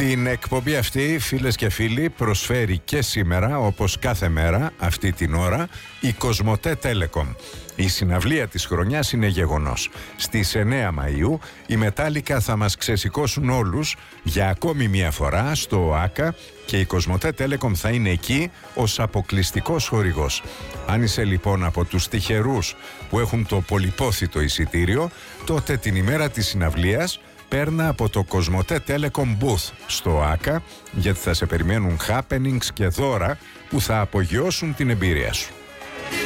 Την εκπομπή αυτή, φίλες και φίλοι, προσφέρει και σήμερα, όπως κάθε μέρα, αυτή την ώρα, η Κοσμοτέ Telecom. Η συναυλία της χρονιάς είναι γεγονός. Στις 9 Μαΐου οι Metallica θα μας ξεσηκώσουν όλους για ακόμη μια φορά στο ΟΑΚΑ και η Κοσμοτέ Telecom θα είναι εκεί ως αποκλειστικός χορηγός. Αν είσαι λοιπόν από τους τυχερούς που έχουν το πολυπόθητο εισιτήριο, τότε την ημέρα της συναυλίας παίρνα από το Κοσμοτέ Telecom Booth στο ΟΑΚΑ, γιατί θα σε περιμένουν happenings και δώρα που θα απογειώσουν την εμπειρία σου.